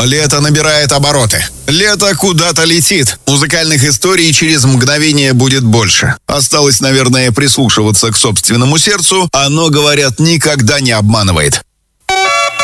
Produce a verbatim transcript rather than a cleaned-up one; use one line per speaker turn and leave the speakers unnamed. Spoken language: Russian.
Лето набирает обороты. Лето куда-то летит. Музыкальных историй через мгновение будет больше. Осталось, наверное, прислушиваться к собственному сердцу. Оно, говорят, никогда не обманывает.